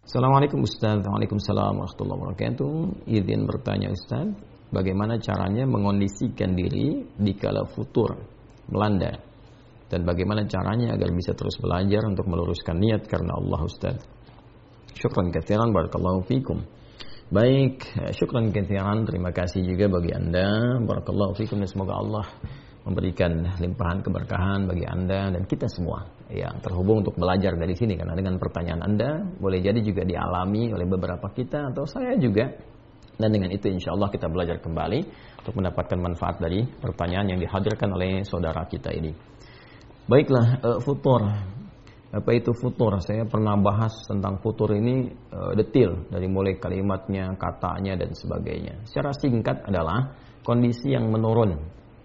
Assalamualaikum Ustaz. Waalaikumsalam warahmatullahi wabarakatuh. Izin bertanya Ustaz, bagaimana caranya mengondisikan diri dikala futur melanda? Dan bagaimana caranya agar bisa terus belajar untuk meluruskan niat karena Allah Ustaz? Syukran katsiran, barakallahu fikum. Baik, syukran katsiran, terima kasih juga bagi Anda. Barakallahu fikum, dan semoga Allah memberikan limpahan keberkahan bagi Anda dan kita semua yang terhubung untuk belajar dari sini, karena dengan pertanyaan Anda boleh jadi juga dialami oleh beberapa kita atau saya juga, dan dengan itu insya Allah kita belajar kembali untuk mendapatkan manfaat dari pertanyaan yang dihadirkan oleh saudara kita ini. Baiklah, futur. Apa itu futur? Saya pernah bahas tentang futur ini detail, dari mulai kalimatnya, katanya dan sebagainya. Secara singkat adalah kondisi yang menurun,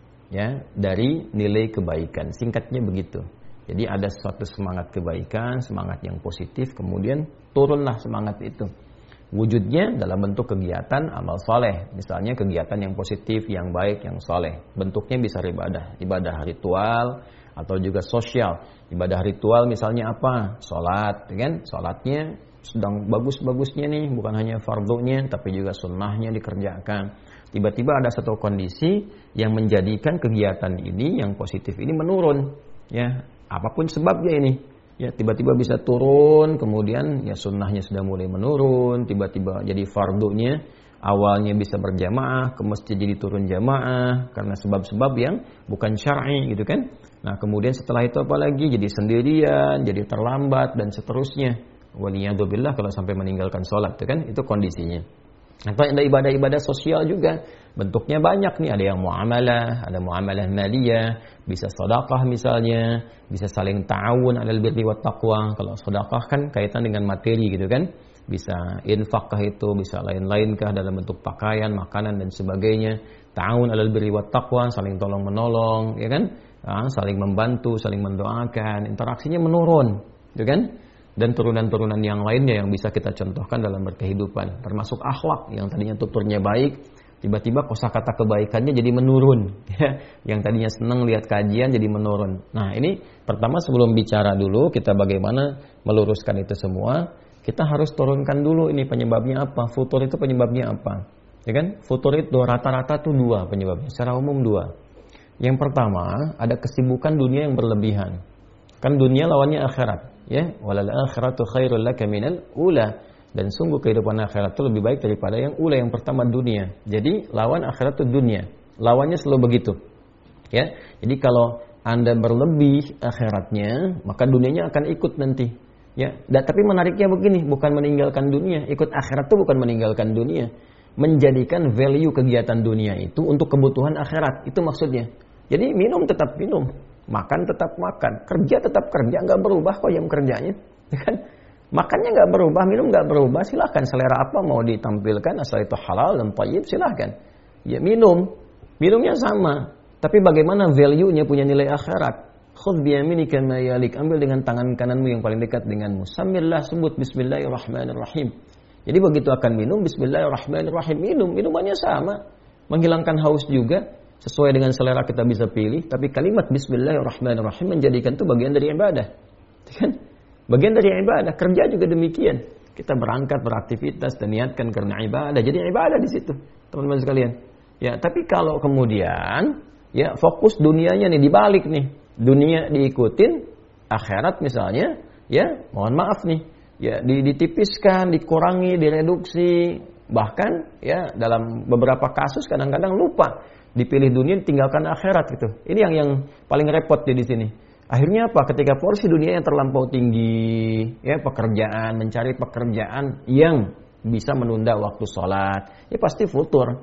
ya, dari nilai kebaikan. Singkatnya begitu. Jadi ada suatu semangat kebaikan, semangat yang positif, kemudian turunlah semangat itu. Wujudnya dalam bentuk kegiatan amal soleh, misalnya kegiatan yang positif, yang baik, yang soleh. Bentuknya bisa ibadah ritual atau juga sosial. Ibadah ritual misalnya apa? Sholat, kan? Sholatnya sedang bagus-bagusnya nih, bukan hanya fardunya, tapi juga sunnahnya dikerjakan. Tiba-tiba ada satu kondisi yang menjadikan kegiatan ini yang positif ini menurun, ya, apapun sebabnya ini, ya, tiba-tiba bisa turun, kemudian ya sunnahnya sudah mulai menurun, tiba-tiba jadi fardunya awalnya bisa berjamaah, ke masjid jadi turun jamaah karena sebab-sebab yang bukan syar'i gitu kan. Nah kemudian setelah itu apalagi jadi sendirian, jadi terlambat dan seterusnya. Waliyadzubillah kalau sampai meninggalkan sholat, itu kan, itu kondisinya. Atau ada ibadah-ibadah sosial juga, bentuknya banyak nih, ada yang muamalah, ada muamalah maliyah, bisa sedekah misalnya, bisa saling ta'awun 'alal birri wat taqwa. Kalau sedekah kan kaitan dengan materi gitu kan, bisa infakkah itu, bisa lain-lainkah dalam bentuk pakaian, makanan dan sebagainya. Ta'awun 'alal birri wat taqwa, saling tolong menolong, ya kan, saling membantu, saling mendoakan, interaksinya menurun, gitu kan. Dan turunan-turunan yang lainnya yang bisa kita contohkan dalam berkehidupan, termasuk akhlak yang tadinya tuturnya baik, tiba-tiba kosakata kebaikannya jadi menurun, ya. Yang tadinya senang lihat kajian jadi menurun. Nah ini pertama, sebelum bicara dulu kita bagaimana meluruskan itu semua, kita harus turunkan dulu ini penyebabnya apa, futur itu penyebabnya apa, ya kan? Futur itu rata-rata tuh dua penyebabnya, secara umum dua. Yang pertama, ada kesibukan dunia yang berlebihan. Kan dunia lawannya akhirat, ya. Walal akhiratu khairul laka minal ula. Dan sungguh kehidupan akhirat itu lebih baik daripada yang ula, yang pertama dunia. Jadi lawan akhirat itu dunia. Lawannya selalu begitu. Ya. Jadi kalau Anda berlebih akhiratnya, maka dunianya akan ikut nanti. Ya. Dan tapi menariknya begini, bukan meninggalkan dunia. Ikut akhirat itu bukan meninggalkan dunia. Menjadikan value kegiatan dunia itu untuk kebutuhan akhirat. Itu maksudnya. Jadi minum tetap minum, makan tetap makan, kerja tetap kerja, nggak berubah kok jam kerjanya, kan? Makannya nggak berubah, minum nggak berubah, silahkan selera apa mau ditampilkan, asal itu halal dan thayyib silahkan. Ya minumnya sama, tapi bagaimana value-nya punya nilai akhirat. Khudh biyaminika ma yalik, ambil dengan tangan kananmu yang paling dekat denganmu. Samillah, sebut bismillahirrahmanirrahim. Jadi begitu akan minum, bismillahirrahmanirrahim, minumannya sama, menghilangkan haus juga. Sesuai dengan selera kita bisa pilih, tapi kalimat bismillahirrahmanirrahim menjadikan itu bagian dari ibadah. Kan? Bagian dari ibadah, kerja juga demikian. Kita berangkat beraktivitas dan niatkan karena ibadah. Jadi ibadah di situ, teman-teman sekalian. Ya, tapi kalau kemudian ya fokus dunianya nih dibalik nih. Dunia diikutin, akhirat misalnya, ya, mohon maaf nih. Ya, ditipiskan, dikurangi, direduksi, bahkan ya dalam beberapa kasus kadang-kadang lupa. Dipilih dunia, tinggalkan akhirat gitu. Ini yang paling repot di sini. Akhirnya apa? Ketika porsi dunia yang terlampau tinggi, ya pekerjaan, mencari pekerjaan yang bisa menunda waktu sholat, ya pasti futur.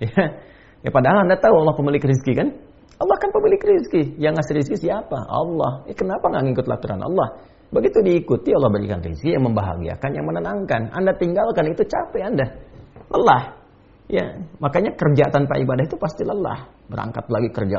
Ya padahal Anda tahu Allah pemilik rezeki kan? Allah kan pemilik rezeki. Yang ngasih rezeki siapa? Allah. Kenapa nggak ngikut aturan Allah? Begitu diikuti, Allah berikan rezeki yang membahagiakan, yang menenangkan. Anda tinggalkan, itu capek Anda, lelah. Ya, makanya kerja tanpa ibadah itu pasti lelah. Berangkat lagi, kerja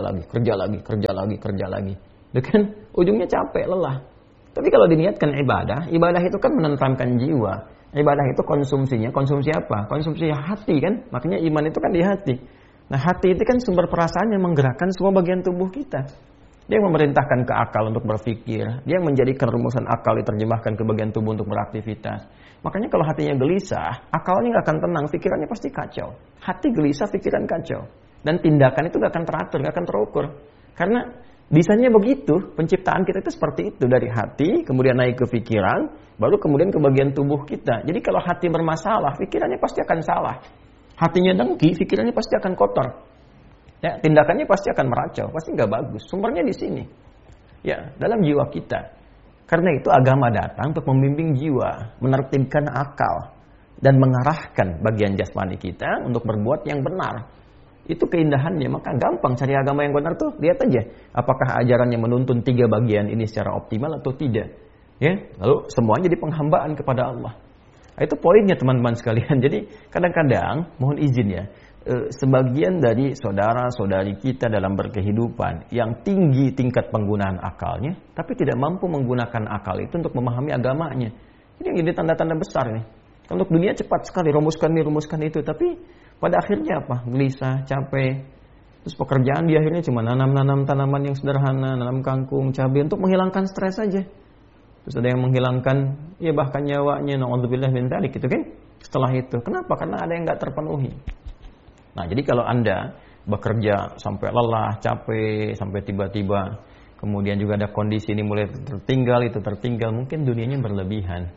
lagi. Kan ujungnya capek, lelah. Tapi kalau diniatkan ibadah itu kan menenteramkan jiwa. Ibadah itu konsumsinya, konsumsi apa? Konsumsi hati kan? Makanya iman itu kan di hati. Nah, hati itu kan sumber perasaan yang menggerakkan semua bagian tubuh kita. Dia yang memerintahkan ke akal untuk berpikir. Dia yang menjadikan rumusan akal diterjemahkan ke bagian tubuh untuk beraktivitas. Makanya kalau hatinya gelisah, akalnya nggak akan tenang, pikirannya pasti kacau. Hati gelisah, pikiran kacau. Dan tindakan itu nggak akan teratur, nggak akan terukur. Karena desainnya begitu, penciptaan kita itu seperti itu. Dari hati, kemudian naik ke pikiran, baru kemudian ke bagian tubuh kita. Jadi kalau hati bermasalah, pikirannya pasti akan salah. Hatinya dengki, pikirannya pasti akan kotor. Ya, tindakannya pasti akan meracau, pasti nggak bagus. Sumbernya di sini. Ya, dalam jiwa kita. Karena itu agama datang untuk membimbing jiwa, menertibkan akal, dan mengarahkan bagian jasmani kita untuk berbuat yang benar. Itu keindahannya, maka gampang cari agama yang benar tuh. Lihat aja, apakah ajarannya menuntun 3 bagian ini secara optimal atau tidak. Ya, lalu semuanya jadi penghambaan kepada Allah. Nah, itu poinnya teman-teman sekalian. Jadi kadang-kadang, mohon izin ya, sebagian dari saudara-saudari kita dalam berkehidupan yang tinggi tingkat penggunaan akalnya, tapi tidak mampu menggunakan akal itu untuk memahami agamanya. Ini yang jadi tanda-tanda besar nih. Untuk dunia cepat sekali, rumuskan itu, tapi pada akhirnya apa? Gelisah, capek. Terus pekerjaan di akhirnya cuma nanam tanaman yang sederhana, nanam kangkung, cabai untuk menghilangkan stres saja. Terus ada yang menghilangkan, ya bahkan nyawanya, na'udzubillah min dzalik gitu kan. Setelah itu, kenapa? Karena ada yang nggak terpenuhi. Nah, jadi kalau Anda bekerja sampai lelah, capek, sampai tiba-tiba kemudian juga ada kondisi ini mulai tertinggal, mungkin dunianya berlebihan.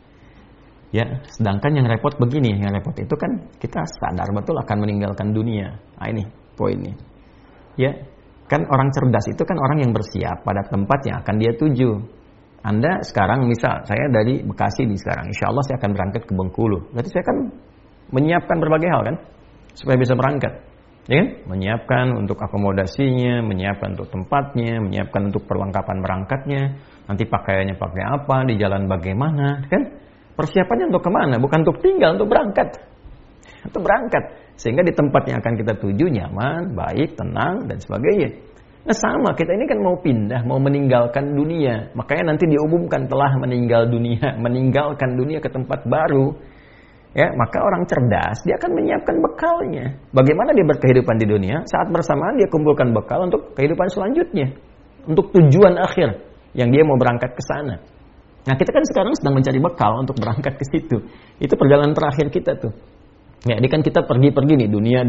Ya, sedangkan yang repot begini, yang repot itu kan kita sadar betul akan meninggalkan dunia. Nah, ini poinnya. Ya, kan orang cerdas itu kan orang yang bersiap pada tempat yang akan dia tuju. Anda sekarang, misal saya dari Bekasi nih sekarang, insya Allah saya akan berangkat ke Bengkulu. Berarti saya kan menyiapkan berbagai hal kan, supaya bisa berangkat. Ya kan? Menyiapkan untuk akomodasinya, menyiapkan untuk tempatnya, menyiapkan untuk perlengkapan berangkatnya, nanti pakaiannya pakai apa, di jalan bagaimana, kan? Persiapannya untuk kemana? Bukan untuk tinggal, untuk berangkat. Untuk berangkat. Sehingga di tempat yang akan kita tuju nyaman, baik, tenang, dan sebagainya. Nah sama, kita ini kan mau pindah, mau meninggalkan dunia. Makanya nanti diumumkan telah meninggalkan dunia ke tempat baru. Ya, maka orang cerdas, dia akan menyiapkan bekalnya. Bagaimana dia berkehidupan di dunia, saat bersamaan dia kumpulkan bekal untuk kehidupan selanjutnya. Untuk tujuan akhir, yang dia mau berangkat ke sana. Nah kita kan sekarang sedang mencari bekal untuk berangkat ke situ. Itu perjalanan terakhir kita tuh. Ya, ini kan kita pergi-pergi nih, dunia,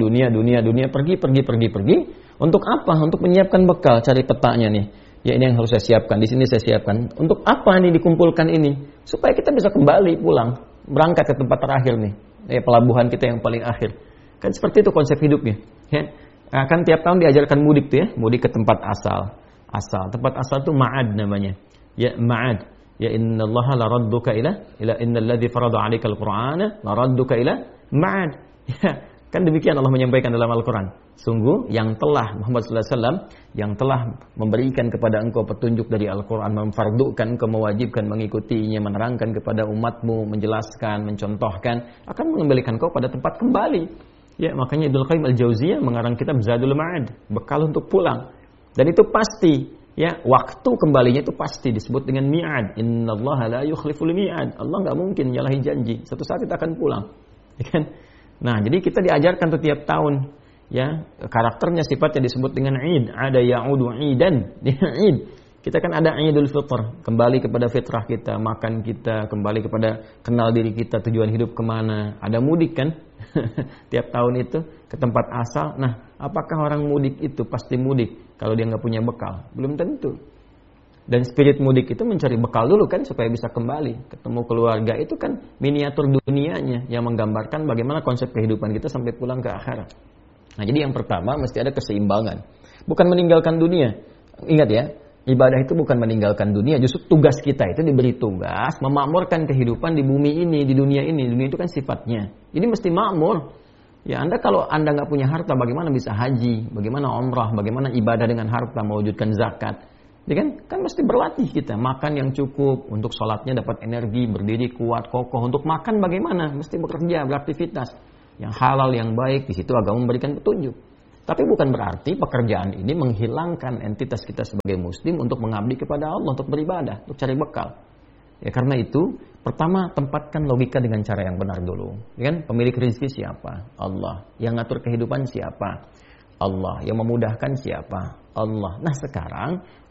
pergi. Untuk apa? Untuk menyiapkan bekal, cari petanya nih. Ya ini yang harus saya siapkan, di sini saya siapkan. Untuk apa nih dikumpulkan ini? Supaya kita bisa kembali pulang, berangkat ke tempat terakhir nih. Ya, pelabuhan kita yang paling akhir. Kan seperti itu konsep hidupnya. Ya. Nah, kan tiap tahun diajarkan mudik tuh ya, mudik ke tempat asal. Tempat asal tuh ma'ad namanya. Ya, ma'ad. Ya innallaha la radduka ila innalladzi farada 'alaikal qur'ana la radduka ila ma'ad. Ya, kan demikian Allah menyampaikan dalam Al-Qur'an. Sungguh yang telah Muhammad sallallahu alaihi wasallam yang telah memberikan kepada engkau petunjuk dari Al-Qur'an, memfardukan, engkau mewajibkan mengikutinya, menerangkan kepada umatmu, menjelaskan, mencontohkan, akan mengembalikan kau pada tempat kembali. Ya, makanya Ibnu Qayyim Al-Jauziyah mengarang kitab Zadul Ma'ad, bekal untuk pulang. Dan itu pasti. Ya, waktu kembalinya itu pasti disebut dengan mi'ad. Innallaha la yukhliful mi'ad. Allah enggak mungkin menyalahi janji. Suatu saat kita akan pulang. Ya kan? Nah, jadi kita diajarkan tuh tiap tahun, ya, karakternya sifatnya disebut dengan id. Ada ya'udu idan. Id. Kita kan ada Idul Fitr, kembali kepada fitrah kita, makan kita, kembali kepada kenal diri kita, tujuan hidup kemana. Ada mudik kan? Tiap tahun itu ke tempat asal. Nah, apakah orang mudik itu pasti mudik kalau dia nggak punya bekal? Belum tentu. Dan spirit mudik itu mencari bekal dulu kan supaya bisa kembali. Ketemu keluarga itu kan miniatur dunianya yang menggambarkan bagaimana konsep kehidupan kita sampai pulang ke akhirat. Nah, jadi yang pertama mesti ada keseimbangan. Bukan meninggalkan dunia. Ingat ya, ibadah itu bukan meninggalkan dunia. Justru tugas kita itu diberi tugas memakmurkan kehidupan di bumi ini, di dunia ini. Dunia itu kan sifatnya. Jadi mesti makmur. Ya, kalau Anda nggak punya harta, bagaimana bisa haji? Bagaimana umrah? Bagaimana ibadah dengan harta, mewujudkan zakat? Ya kan mesti berlatih kita. Makan yang cukup, untuk sholatnya dapat energi, berdiri kuat, kokoh. Untuk makan bagaimana? Mesti bekerja, beraktivitas. Yang halal, yang baik, di situ agama memberikan petunjuk. Tapi bukan berarti pekerjaan ini menghilangkan entitas kita sebagai muslim untuk mengabdi kepada Allah, untuk beribadah, untuk cari bekal. Ya karena itu, pertama tempatkan logika dengan cara yang benar dulu. Ya kan? Pemilik rezeki siapa? Allah. Yang ngatur kehidupan siapa? Allah. Yang memudahkan siapa? Allah. Nah sekarang,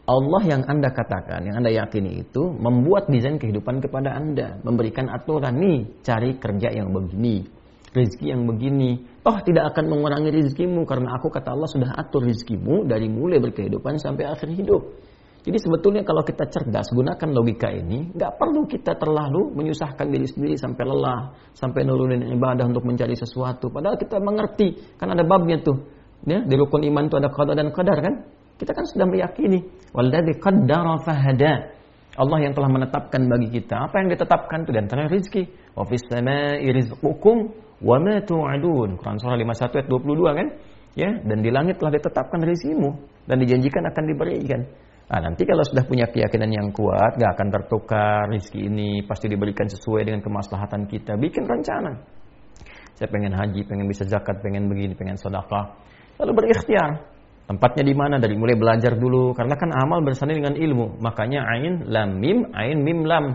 Allah yang Anda katakan, yang Anda yakini itu membuat desain kehidupan kepada Anda, memberikan aturan nih, cari kerja yang begini, rezeki yang begini. Toh tidak akan mengurangi rezekimu karena aku kata Allah sudah atur rezekimu dari mulai berkehidupan sampai akhir hidup. Jadi sebetulnya kalau kita cerdas gunakan logika ini, nggak perlu kita terlalu menyusahkan diri sendiri sampai lelah, sampai nurunin ibadah untuk mencari sesuatu. Padahal kita mengerti, kan ada babnya tuh. Ya, di rukun iman itu ada qada dan qadar kan? Kita kan sudah meyakini walladzi qaddara fahada. Allah yang telah menetapkan bagi kita apa yang ditetapkan itu di antara rezeki. Wa fis samaa'i rizqukum wa ma tu'adun. Quran surah 51 ayat 22 kan? Ya, dan di langit telah ditetapkan rezekimu dan dijanjikan akan diberikan. Nah, nanti kalau sudah punya keyakinan yang kuat, gak akan tertukar rezeki ini, pasti diberikan sesuai dengan kemaslahatan kita. Bikin rencana. Saya pengen haji, pengen bisa zakat, pengen begini, pengen sedekah. Lalu berikhtiar. Tempatnya di mana? Dari mulai belajar dulu. Karena kan amal bersanding dengan ilmu. Makanya ain, lam, mim, lam.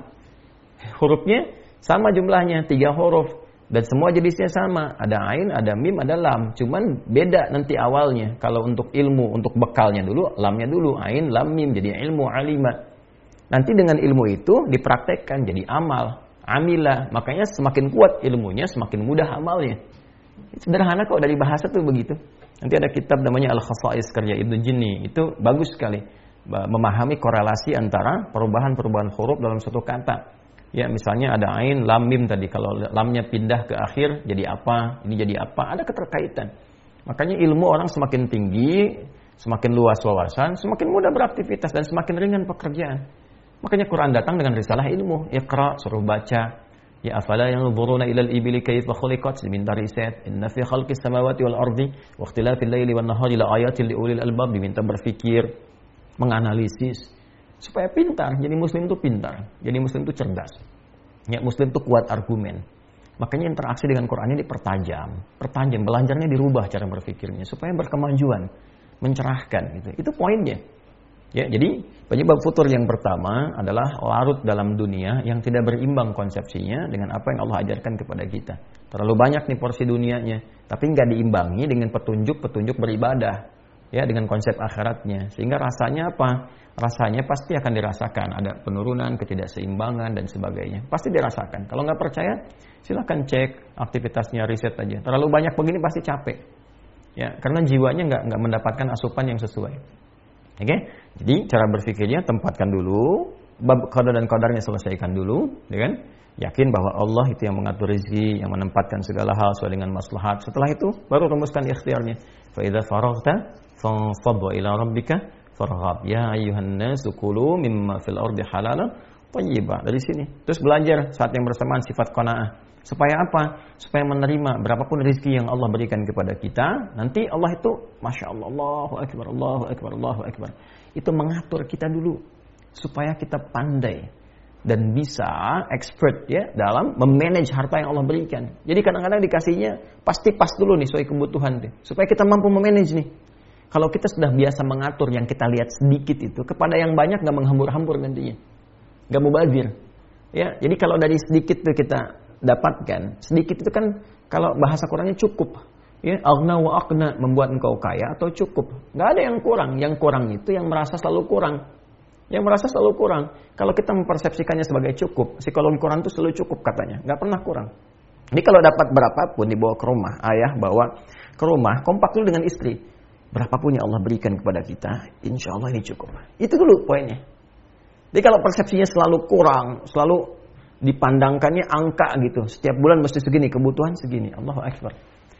Hurufnya sama jumlahnya, 3 huruf. Dan semua jenisnya sama. Ada ain, ada mim, ada lam. Cuman beda nanti awalnya. Kalau untuk ilmu, untuk bekalnya dulu, lamnya dulu. Ain, lam, mim. Jadi ilmu, alima. Nanti dengan ilmu itu dipraktekkan jadi amal. Amila. Makanya semakin kuat ilmunya, semakin mudah amalnya. Sederhana kok dari bahasa tuh begitu. Nanti ada kitab namanya Al-Khasa'is karya Ibnu Jinni. Itu bagus sekali memahami korelasi antara perubahan-perubahan huruf dalam satu kata. Ya, misalnya ada ain, lam, mim tadi. Kalau lamnya pindah ke akhir jadi apa? Ini jadi apa? Ada keterkaitan. Makanya ilmu orang semakin tinggi, semakin luas wawasan, semakin mudah beraktivitas dan semakin ringan pekerjaan. Makanya Quran datang dengan risalah ilmu. Iqra, suruh baca. Ya afala yanzuruna ilal ibili kaifa khuliqat, diminta riset. Inna fi khalqis samawati wal ardi wa ikhtilafil laili wan nahari la ayatin liulil albab, diminta berpikir, menganalisis supaya pintar. Jadi muslim itu pintar, jadi muslim itu cerdas. Ya, muslim itu kuat argumen. Makanya interaksi dengan Quran ini pertajam, belajarnya dirubah cara berpikirnya supaya berkemajuan, mencerahkan gitu. Itu poinnya. Ya, jadi penyebab futur yang pertama adalah larut dalam dunia yang tidak berimbang konsepsinya dengan apa yang Allah ajarkan kepada kita. Terlalu banyak nih porsi dunianya, tapi nggak diimbangi dengan petunjuk-petunjuk beribadah, ya, dengan konsep akhiratnya. Sehingga rasanya apa? Rasanya pasti akan dirasakan, ada penurunan, ketidakseimbangan dan sebagainya. Pasti dirasakan. Kalau nggak percaya, silahkan cek aktivitasnya, riset aja. Terlalu banyak begini pasti capek, ya, karena jiwanya nggak mendapatkan asupan yang sesuai. Oke, jadi cara berpikirnya tempatkan dulu, bab qada dan qadarnya selesaikan dulu, ya kan? Yakin bahwa Allah itu yang mengatur rezeki, yang menempatkan segala hal sesuai dengan maslahat. Setelah itu baru rumuskan ikhtiarnya. Fa idza faraghta fanfad ila rabbika farghab. Ya ayyuhan nasu kulu mimma fil ardi halalan thayyiban. Dari sini. Terus belajar saat yang bersamaan sifat qanaah. Supaya apa? Supaya menerima berapapun rezeki yang Allah berikan kepada kita. Nanti Allah itu, Masya Allah, Allahu Akbar, Allahu Akbar, Allahu Akbar. Itu mengatur kita dulu. Supaya kita pandai. Dan bisa expert ya dalam memanage harta yang Allah berikan. Jadi kadang-kadang dikasihnya pasti pas dulu nih sesuai kebutuhan. Supaya kita mampu memanage nih. Kalau kita sudah biasa mengatur yang kita lihat sedikit itu. Kepada yang banyak gak menghambur-hambur nantinya. Gak mubazir. Ya, jadi kalau dari sedikit tuh kita dapatkan, sedikit itu kan kalau bahasa Qurannya cukup, ya, aghna wa aqna, membuat engkau kaya atau cukup. Nggak ada yang kurang. Yang kurang itu yang merasa selalu kurang. Yang merasa selalu kurang. Kalau kita mempersepsikannya sebagai cukup, psikologi Quran itu selalu cukup katanya, nggak pernah kurang. Jadi kalau dapat berapapun dibawa ke rumah, ayah bawa ke rumah, kompak dulu dengan istri. Berapapun yang Allah berikan kepada kita, insya Allah ini cukup. Itu dulu poinnya. Jadi kalau persepsinya selalu kurang, selalu dipandangkannya angka gitu. Setiap bulan mesti segini, kebutuhan segini. Allahu Akbar.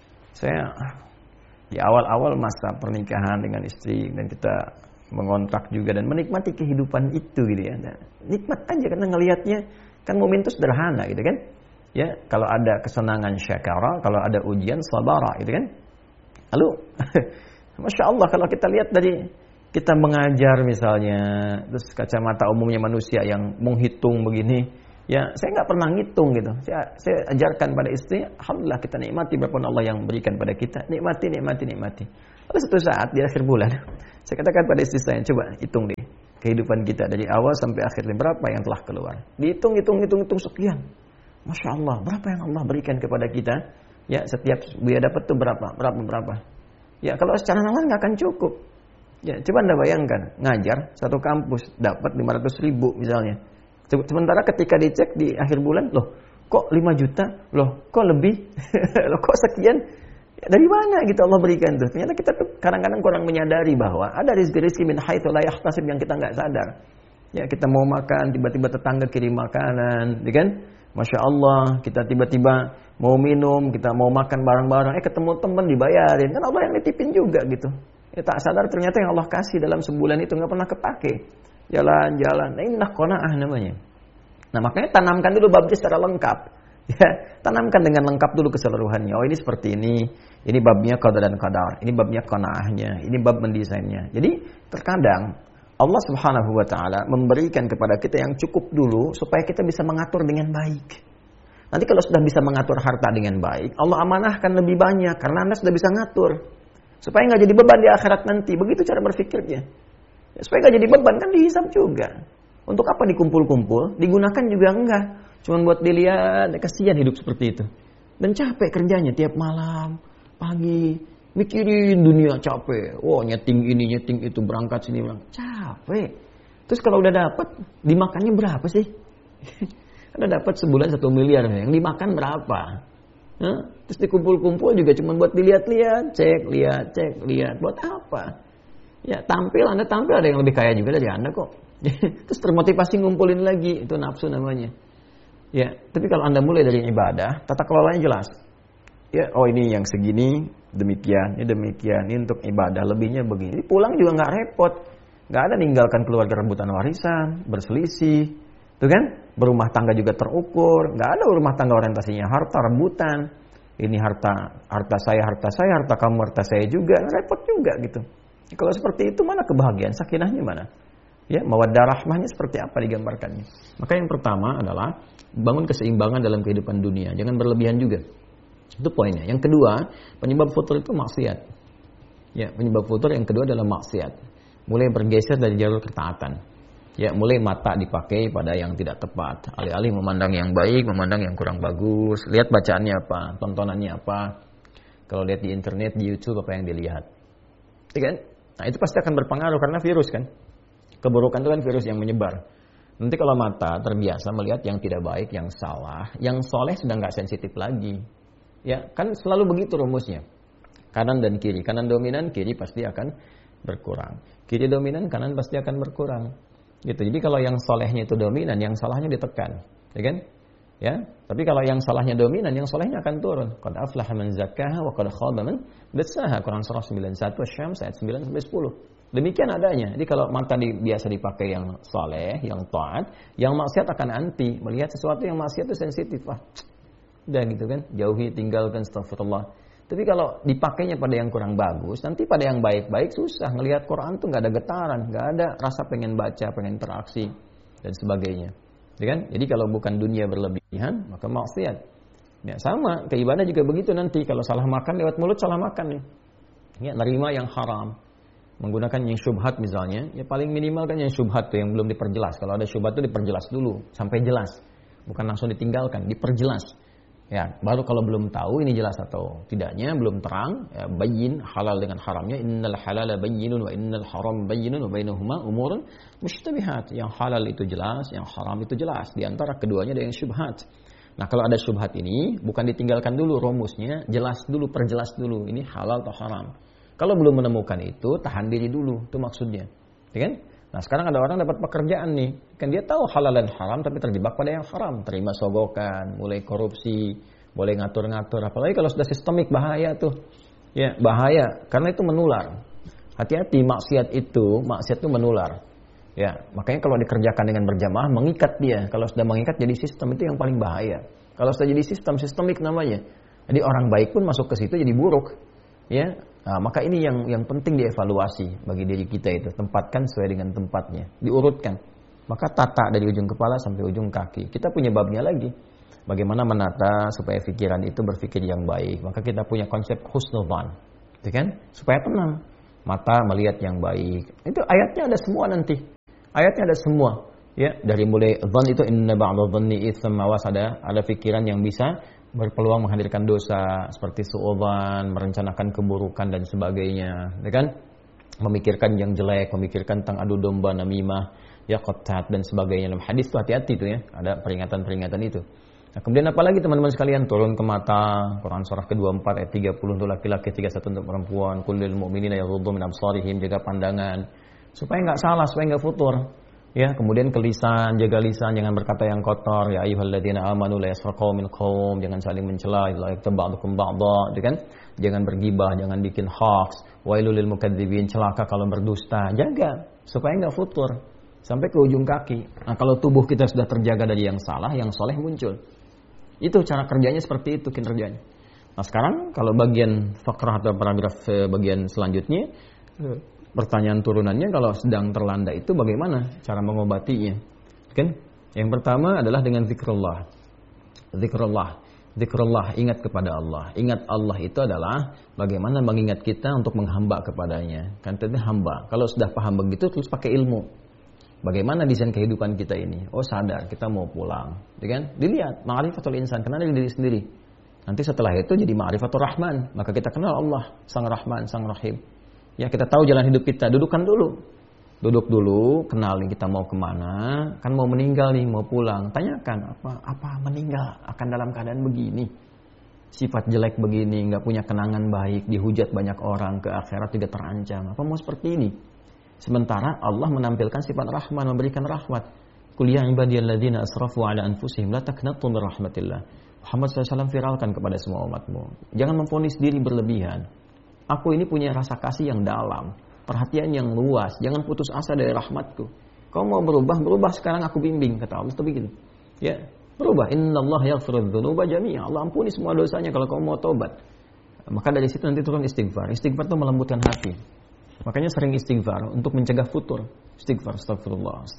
Saya di awal-awal masa pernikahan dengan istri dan kita mengontrak juga dan menikmati kehidupan itu gitu ya. Nah, nikmat aja karena ngelihatnya kan momen itu sederhana gitu kan. Ya, kalau ada kesenangan syakara, kalau ada ujian sabara gitu kan. Lalu Masya Allah kalau kita lihat dari kita mengajar misalnya, terus kacamata umumnya manusia yang menghitung begini. Ya, saya nggak pernah ngitung gitu. Saya ajarkan pada istri, alhamdulillah kita nikmati berapapun Allah yang berikan pada kita. Nikmati. Lalu suatu saat di akhir bulan, saya katakan pada istri saya, coba hitung deh kehidupan kita dari awal sampai akhir berapa yang telah keluar. Dihitung sekian. Masya Allah, berapa yang Allah berikan kepada kita? Ya, setiap dia dapat tuh berapa. Ya, kalau secara nalar nggak akan cukup. Ya, coba Anda bayangkan, ngajar satu kampus dapat 500.000 misalnya. Sementara ketika dicek di akhir bulan, loh kok 5 juta? Loh kok lebih? Loh kok sekian? Ya, dari mana gitu Allah berikan tuh? Ternyata kita tuh kadang-kadang kurang menyadari bahwa ada rezeki min haitsu la yahtasib yang kita nggak sadar. Ya, kita mau makan, tiba-tiba tetangga kirim makanan, ya kan? Masya Allah, kita tiba-tiba mau minum, kita mau makan bareng-bareng, ketemu teman dibayarin, kan Allah yang nitipin juga gitu. Ya, tak sadar ternyata yang Allah kasih dalam sebulan itu nggak pernah kepake. Jalan-jalan, nah ini qanaah namanya. Nah makanya tanamkan dulu babnya secara lengkap. Ya, tanamkan dengan lengkap dulu keseluruhannya. Oh ini seperti ini babnya qada dan qadar, ini babnya qanaahnya, ini bab mendesainnya. Jadi terkadang Allah Subhanahu wa taala memberikan kepada kita yang cukup dulu supaya kita bisa mengatur dengan baik. Nanti kalau sudah bisa mengatur harta dengan baik, Allah amanahkan lebih banyak karena Anda sudah bisa ngatur. Supaya nggak jadi beban di akhirat nanti. Begitu cara berpikirnya. Ya, supaya nggak jadi beban kan dihisab juga. Untuk apa dikumpul-kumpul? Digunakan juga enggak. Cuman buat dilihat, kasihan hidup seperti itu. Dan capek kerjanya tiap malam, pagi, mikirin dunia capek. Oh nyeting ini, nyeting itu, berangkat sini, berangkat. Capek. Terus kalau udah dapat, dimakannya berapa sih? Udah dapat sebulan 1 miliar, yang dimakan berapa? Hah? Terus dikumpul-kumpul juga cuma buat dilihat-lihat, cek, lihat. Buat apa? Ya Anda tampil ada yang lebih kaya juga dari Anda kok. Terus termotivasi ngumpulin lagi, itu nafsu namanya. Ya, tapi kalau Anda mulai dari ibadah, tata kelolanya jelas. Ya, oh ini yang segini, demikian, ini untuk ibadah, lebihnya begini. Pulang juga nggak repot, nggak ada ninggalkan keluarga rebutan warisan, berselisih, tuh kan? Berumah tangga juga terukur, nggak ada rumah tangga orientasinya harta rebutan. Ini harta saya, harta kamu, harta saya juga, repot juga gitu. Kalau seperti itu mana kebahagiaan, sakinahnya mana? Ya, mawaddah rahmahnya seperti apa digambarkannya? Maka yang pertama adalah bangun keseimbangan dalam kehidupan dunia, jangan berlebihan juga. Itu poinnya. Yang kedua, penyebab futur itu maksiat. Ya, penyebab futur yang kedua adalah maksiat. Mulai bergeser dari jalur ketaatan. Ya, mulai mata dipakai pada yang tidak tepat. Alih-alih memandang yang baik, memandang yang kurang bagus. Lihat bacaannya apa, tontonannya apa. Kalau lihat di internet, di YouTube apa yang dilihat. Ya kan? Nah, itu pasti akan berpengaruh karena virus kan. Keburukan itu kan virus yang menyebar. Nanti kalau mata terbiasa melihat yang tidak baik, yang salah, yang soleh sudah nggak sensitif lagi. Ya, kan selalu begitu rumusnya. Kanan dan kiri. Kanan dominan, kiri pasti akan berkurang. Kiri dominan, kanan pasti akan berkurang. Gitu. Jadi kalau yang solehnya itu dominan, yang salahnya ditekan. Ya kan? Ya. Tapi kalau yang salahnya dominan, yang solehnya akan turun. Qad aflaha man zakkaha wa qad khaba man dassaha. Quran surah 91 Asy-Syams ayat 9 sampai 10. Demikian adanya. Jadi kalau mata biasa dipakai yang soleh, yang taat, yang maksiat akan anti. Melihat sesuatu yang maksiat itu sensitif. Wah, udah gitu kan. Jauhi, tinggalkan, astagfirullah. Tapi kalau dipakainya pada yang kurang bagus, nanti pada yang baik-baik susah. Ngelihat Quran tuh nggak ada getaran, nggak ada rasa pengen baca, pengen interaksi, dan sebagainya. Ya kan? Jadi kalau bukan dunia berlebihan, maka maksiat. Ya, sama, ke ibadah juga begitu nanti. Kalau salah makan lewat mulut, salah makan nih. Ya, nerima yang haram. Menggunakan yang syubhat misalnya, ya paling minimal kan yang syubhat tuh yang belum diperjelas. Kalau ada syubhat tuh diperjelas dulu sampai jelas, bukan langsung ditinggalkan, diperjelas. Ya, baru kalau belum tahu ini jelas atau tidaknya, belum terang, ya, bayyin halal dengan haramnya. Innal halala bayyinun wa innal haram bayyinun wa bainahuma umurun mushtabihat. Yang halal itu jelas, yang haram itu jelas. Di antara keduanya ada yang syubhat. Nah, kalau ada syubhat ini bukan ditinggalkan dulu rumusnya, jelas dulu, perjelas dulu ini halal atau haram. Kalau belum menemukan itu, tahan diri dulu. Itu maksudnya. Ya kan? Nah, sekarang ada orang dapat pekerjaan nih. Kan dia tahu halal dan haram, tapi terjebak pada yang haram. Terima sogokan, mulai korupsi, boleh ngatur-ngatur. Apalagi kalau sudah sistemik, bahaya tuh. Ya, bahaya. Karena itu menular. Hati-hati, maksiat itu menular. Ya, makanya kalau dikerjakan dengan berjamaah, mengikat dia. Kalau sudah mengikat jadi sistem, itu yang paling bahaya. Kalau sudah jadi sistem, sistemik namanya. Jadi orang baik pun masuk ke situ jadi buruk. Ya, nah, maka ini yang penting dievaluasi bagi diri kita itu, tempatkan sesuai dengan tempatnya, diurutkan. Maka tata dari ujung kepala sampai ujung kaki. Kita punya babnya lagi. Bagaimana menata supaya pikiran itu berpikir yang baik. Maka kita punya konsep husnudzan, gitu kan? Supaya tenang. Mata melihat yang baik. Itu ayatnya ada semua nanti. Ayatnya ada semua. Ya, dari mulai dzan itu inna ba'dadh dhanni itsam, awas ada pikiran yang bisa berpeluang menghadirkan dosa seperti suudzon, merencanakan keburukan dan sebagainya, ya kan? memikirkan yang jelek, memikirkan tentang adu domba, namimah, ya qattat dan sebagainya. Dalam hadis itu hati-hati itu ya, ada peringatan-peringatan itu. Nah, kemudian apalagi teman-teman sekalian, turun ke mata, Quran surah ke-24 ayat 30 untuk laki-laki, 31 untuk perempuan, kullil mu'minina yaghuddu min absarihim, jaga pandangan supaya enggak salah, supaya enggak futur. Ya, kemudian ke lisan, jaga lisan, jangan berkata yang kotor. Ya ayyuhalladzina amanu la yaskhar qaumin qaum, jangan saling mencela, la yaktaba'dukum ba'dha, kan? Jangan bergibah, jangan bikin hoax. Wailul lil mukadzibin, celaka kalau berdusta. Jaga supaya enggak futur sampai ke ujung kaki. Nah, kalau tubuh kita sudah terjaga dari yang salah, yang soleh muncul. Itu cara kerjanya, seperti itu kinerjanya. Nah, sekarang kalau bagian fakrah atau paragraf bagian selanjutnya, pertanyaan turunannya kalau sedang terlanda itu bagaimana cara mengobatinya? Kan? Yang pertama adalah dengan zikrullah. Zikrullah, ingat kepada Allah. Ingat Allah itu adalah bagaimana mengingat kita untuk menghamba kepadanya. Kan itu hamba. Kalau sudah paham begitu terus pakai ilmu. Bagaimana desain kehidupan kita ini? Oh, sadar kita mau pulang, kan? Dilihat ma'rifatul insan, kenal diri sendiri. Nanti setelah itu jadi ma'rifatul rahman, maka kita kenal Allah, Sang Rahman, Sang Rahim. Ya, kita tahu jalan hidup kita, duduk dulu, kenal nih kita mau kemana, kan mau meninggal nih, mau pulang. Tanyakan, apa meninggal akan dalam keadaan begini, sifat jelek begini, nggak punya kenangan baik, dihujat banyak orang, ke akhirat juga terancam. Apa mau seperti ini? Sementara Allah menampilkan sifat rahman, memberikan rahmat. Qul ya ibadiyalladzina asrafu ala anfusihim la taqnatu min rahmatillah. Muhammad SAW viralkan kepada semua umatmu, jangan memvonis diri berlebihan. Aku ini punya rasa kasih yang dalam, perhatian yang luas, jangan putus asa dari rahmatku. Kau mau berubah sekarang aku bimbing, kata Allah. Itu begitu. Ya, berubah. Innallaha yaghfiru dzunuba jami'a. Allah ampuni semua dosanya kalau kau mau tobat. Maka dari situ nanti turun istighfar. Istighfar itu melembutkan hati. Makanya sering istighfar untuk mencegah futur. Istighfar, astagfirullah.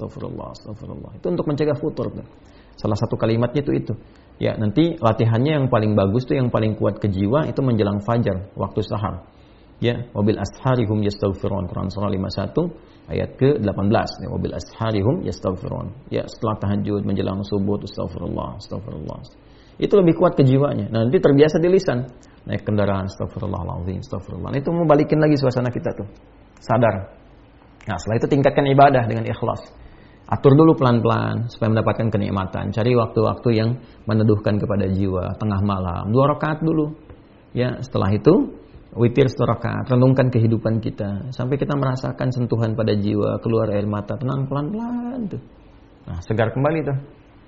Itu untuk mencegah futur. Salah satu kalimatnya itu. Ya, nanti latihannya yang paling bagus tuh, yang paling kuat ke jiwa itu menjelang fajar, waktu sahar. Ya, wabil asharihum yastaghfirun. Quran surah 51 ayat ke-18. Ya, wabil asharihum yastaghfirun. Ya, setelah tahajud menjelang subuh astagfirullah. Itu lebih kuat ke jiwanya. Nah, nanti terbiasa di lisan. Naik kendaraan, astagfirullahaladzim, astagfirullah. Itu mau balikin lagi suasana kita tuh. Sadar. Nah, setelah itu tingkatkan ibadah dengan ikhlas. Atur dulu pelan-pelan supaya mendapatkan kenikmatan. Cari waktu-waktu yang meneduhkan kepada jiwa. Tengah malam, 2 rakaat dulu. Ya, setelah itu witir 1 rakaat. Renungkan kehidupan kita sampai kita merasakan sentuhan pada jiwa, keluar air mata, tenang pelan-pelan tuh. Nah, segar kembali tuh.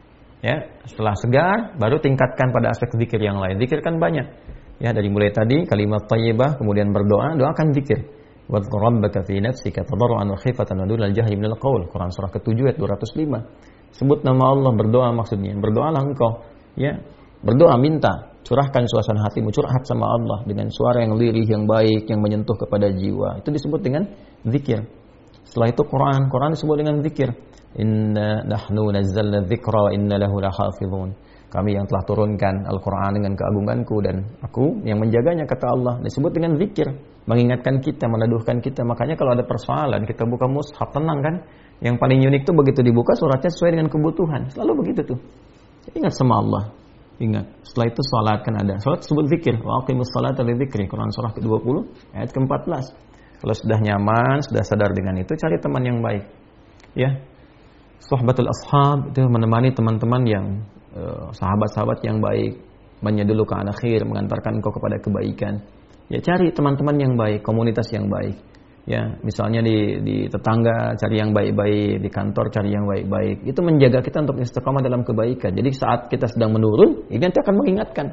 Ya, setelah segar baru tingkatkan pada aspek zikir yang lain. Zikir kan banyak. Ya, dari mulai tadi kalimat thayyibah, kemudian berdoa, doakan zikir. Wadhkur rabbaka fi nafsika tadarruan wa khifatan wa dunal jahri minal qaul. Quran surah ke-7 ayat 205. Sebut nama Allah, berdoa maksudnya. Berdoalah engkau, ya. Berdoa, minta, curahkan suasana hatimu, curhat sama Allah dengan suara yang lirih, yang baik, yang menyentuh kepada jiwa. Itu disebut dengan zikir. Setelah itu Quran disebut dengan zikir. Inna nahnu nazzalna dzikra wa inna lahu lahafizun. Kami yang telah turunkan Al-Quran dengan keagunganku dan aku yang menjaganya, kata Allah. Disebut dengan zikir, mengingatkan kita, meneduhkan kita. Makanya kalau ada persoalan, kita buka mushaf, tenang kan. Yang paling unik tuh begitu dibuka suratnya sesuai dengan kebutuhan. Selalu begitu tuh. Ingat sama Allah. Ingat. Setelah itu salat kan ada. Salat disebut zikir. Wa aqimus salata lidzikri. Quran surah ke-20 ayat ke-14. Kalau sudah nyaman, sudah sadar dengan itu, cari teman yang baik. Ya. Suhbatul ashab itu menemani teman-teman yang sahabat-sahabat yang baik, menyedulu ke akhir, mengantarkan engkau kepada kebaikan. Ya, cari teman-teman yang baik, komunitas yang baik. Ya, misalnya di tetangga cari yang baik-baik, di kantor cari yang baik-baik. Itu menjaga kita untuk istiqamah dalam kebaikan. Jadi saat kita sedang menurun, ini nanti akan mengingatkan.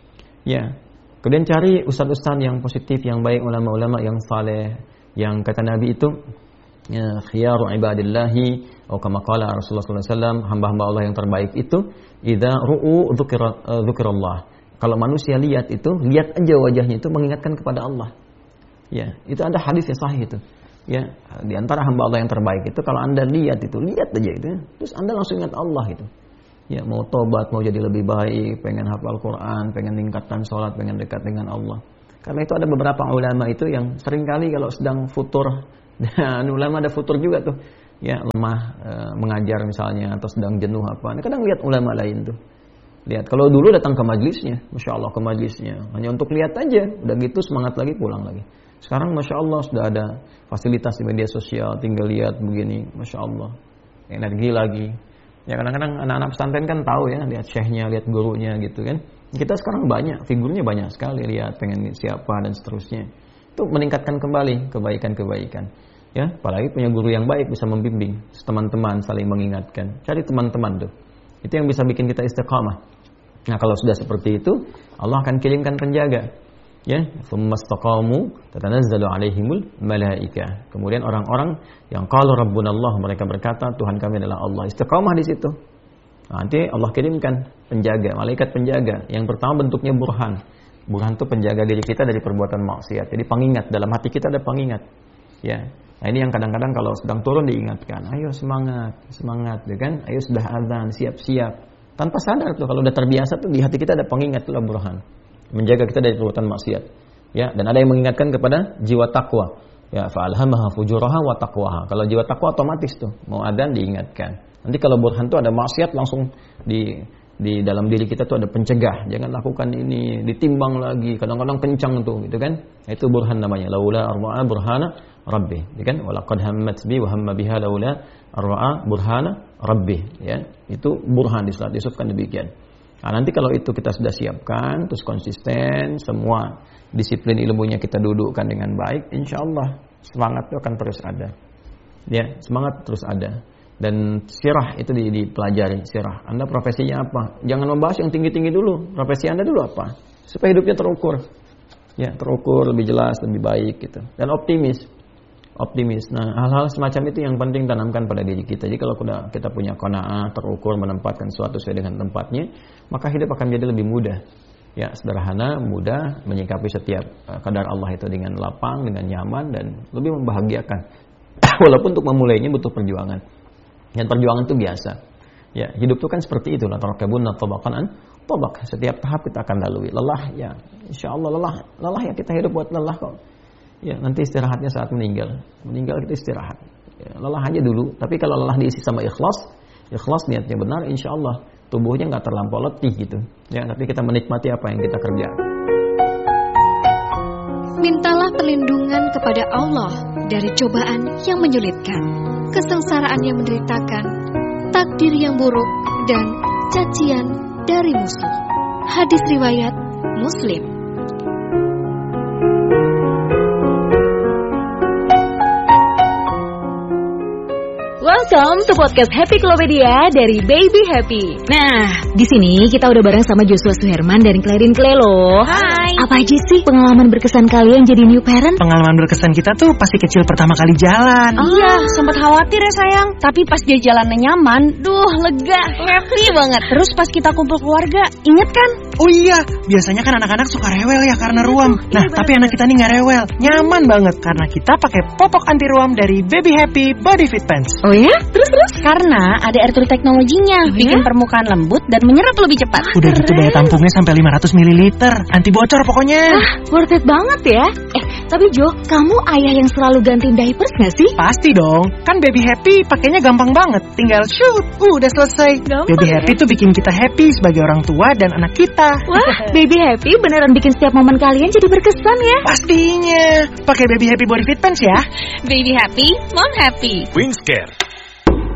Ya. Kemudian cari ustaz-ustaz yang positif, yang baik, ulama-ulama yang saleh, yang kata Nabi itu ya, khiyaru ibadillahi atau kama qala Rasulullah sallallahu alaihi wasallam, hamba-hamba Allah yang terbaik itu idza ru'u dzikrallah. Kalau manusia lihat aja wajahnya itu mengingatkan kepada Allah. Ya, itu ada hadis yang sahih itu. Ya, di antara hamba Allah yang terbaik itu kalau Anda lihat aja itu, terus Anda langsung ingat Allah itu. Ya, mau tobat, mau jadi lebih baik, pengen hafal Quran, pengen tingkatkan sholat, pengen dekat dengan Allah. Karena itu ada beberapa ulama itu yang seringkali kalau sedang futur, dan ulama ada futur juga tuh, ya lemah mengajar misalnya atau sedang jenuh apa. Kadang lihat ulama lain tuh, lihat kalau dulu datang ke majelisnya, masya Allah ke majelisnya hanya untuk lihat aja, udah gitu semangat lagi pulang lagi. Sekarang Masya Allah sudah ada fasilitas di media sosial, tinggal lihat begini, Masya Allah, energi lagi. Ya kadang-kadang anak-anak pesantren kan tahu ya, lihat syekhnya, lihat gurunya gitu kan. Kita sekarang banyak, figurnya banyak sekali, lihat pengen siapa dan seterusnya. Itu meningkatkan kembali kebaikan-kebaikan. Ya, apalagi punya guru yang baik bisa membimbing, teman-teman saling mengingatkan. Cari teman-teman tuh. Itu yang bisa bikin kita istiqamah. Nah, kalau sudah seperti itu, Allah akan kirimkan penjaga. Ya, tsumastaqamu tatanazzalu alaihimul malaika. Kemudian orang-orang yang qalu rabbunallah, mereka berkata Tuhan kami adalah Allah. Istiqamah di situ. Nah, nanti Allah kirimkan penjaga, malaikat penjaga. Yang pertama bentuknya burhan. Burhan itu penjaga diri kita dari perbuatan maksiat. Jadi pengingat, dalam hati kita ada pengingat. Ya. Nah, ini yang kadang-kadang kalau sedang turun diingatkan, ayo semangat, semangat, ya kan? Ayo sudah azan, siap-siap. Tanpa sadar tuh kalau udah terbiasa tuh di hati kita ada pengingat, itulah burhan. Menjaga kita dari perbuatan maksiat. Ya, dan ada yang mengingatkan kepada jiwa takwa. Ya, fa'alhamaha fujuraha wa taqwaha. Kalau jiwa takwa otomatis tuh mau azan diingatkan. Nanti kalau burhan tuh ada maksiat langsung di dalam diri kita tuh ada pencegah, jangan lakukan ini, ditimbang lagi, kadang-kadang kencang tuh gitu kan. Itu burhan namanya, laula arwa'a burhana rabbi, ya kan? Walaqad hammat bi wa hamma biha laula arwa'a burhana rabbi, ya. Itu burhan disebutkan demikian. Nah, nanti kalau itu kita sudah siapkan, terus konsisten, semua disiplin ilmunya kita dudukkan dengan baik, insyaallah semangat itu akan terus ada. Ya, semangat terus ada. Dan sirah itu dipelajari, sirah. Anda profesinya apa? Jangan membahas yang tinggi-tinggi dulu. Profesi Anda dulu apa? Supaya hidupnya terukur. Ya, terukur, lebih jelas, lebih baik gitu. Dan optimis. Nah, hal-hal semacam itu yang penting tanamkan pada diri kita. Jadi kalau kita punya qanaah, terukur, menempatkan sesuatu sesuai dengan tempatnya, maka hidup akan menjadi lebih mudah. Ya, sederhana, mudah, menyikapi setiap kadar Allah itu dengan lapang, dengan nyaman, dan lebih membahagiakan. Walaupun untuk memulainya butuh perjuangan. Dan perjuangan itu biasa. Ya, hidup itu kan seperti itu. La tarakabunna tabaqan an tabaq. Setiap tahap kita akan lalui. Lelah ya, insyaallah lelah ya, kita hidup buat lelah kok. Ya, nanti istirahatnya saat meninggal. Meninggal kita istirahat. Ya, lelah aja dulu. Tapi kalau lelah diisi sama ikhlas niatnya benar, insyaallah tubuhnya nggak terlampau letih gitu. Ya, tapi kita menikmati apa yang kita kerjakan. Mintalah perlindungan kepada Allah dari cobaan yang menyulitkan, kesengsaraan yang menderitakan, takdir yang buruk, dan cacian dari musuh. Hadis riwayat Muslim. Welcome to podcast Happy Klopedia dari Baby Happy. Nah, di sini kita udah bareng sama Joshua Suherman dan Clarin Clay loh. Hai. Apa aja sih pengalaman berkesan kalian jadi new parent? Pengalaman berkesan kita tuh pasti kecil pertama kali jalan. Iya, sempat khawatir ya sayang. Tapi pas dia jalannya nyaman, lega, happy banget. Terus pas kita kumpul keluarga, inget kan? Oh iya, biasanya kan anak-anak suka rewel ya karena ruam. Nah, tapi anak kita nih nggak rewel, nyaman banget karena kita pakai popok anti ruam dari Baby Happy Body Fit Pants. Oh ya? Terus? Karena ada air tuh teknologinya, bikin permukaan lembut dan menyerap lebih cepat. Udah gitu daya tampungnya sampai 500 ml, anti bocor pokoknya. Worth it banget ya. Tapi Jo, kamu ayah yang selalu gantiin diapers gak sih? Pasti dong, kan Baby Happy pakainya gampang banget. Tinggal shoot, udah selesai. Gampang Baby ya? Happy tuh bikin kita happy sebagai orang tua dan anak kita. Wah, Baby Happy beneran bikin setiap momen kalian jadi berkesan ya. Pastinya, pakai Baby Happy Body Fit Pants ya. Baby happy, mom happy. Wingscare,